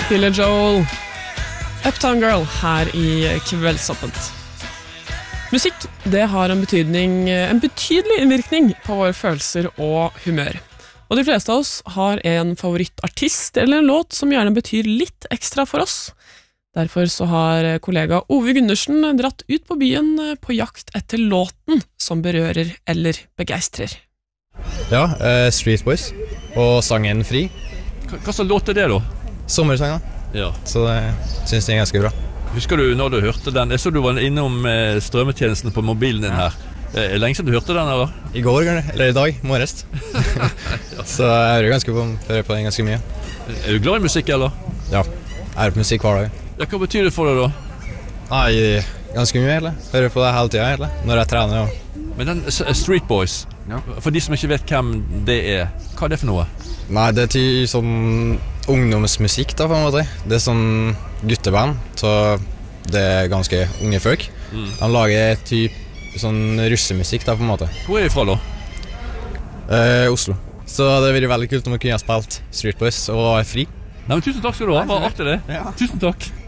Billy Joel, Uptown Girl her i Kveldsåpent. Musikk, det har en betydelig innvirkning på våre følelser og humør. Og de fleste av oss har en favorittartist eller en låt som gjerne betyr litt ekstra for oss. Derfor så har kollega Ove Gundersen dratt ut på byen på jakt etter låten som berører eller begeistrer. Ja, Street Boys og sangen Fri. Hva slags låt er det da? Sommersangen, Ja. så det synes jeg er ganske bra. Husker du når du hørte den? Jeg så du var innom strømmetjenesten på mobilen din her. Lenge siden du hørte den, eller? I går, eller i dag, morges. Så jeg hører på den ganske mye. Er du glad i musikk, eller? Ja, jeg hører på musikk hver dag. Ja, hva betyr det for deg da? Nei, ganske mye egentlig. Hører på det hele tiden egentlig, når jeg trener. Ja. Men den Street Boys, for de som ikke vet hvem det er, hva er det for noe? Nei, det er til sånn ungdomsmusikk da, på en måte. Det er sånn gutteband, så det er ganske unge folk. De lager typ sånn russemusikk da, på en måte. Hvor er de fra da? Oslo. Så det ville veldig kult om vi kunne ha spilt Street Boys og Fri. Nei, men tusen takk skal du ha, var artig det. Ja. Tusen takk.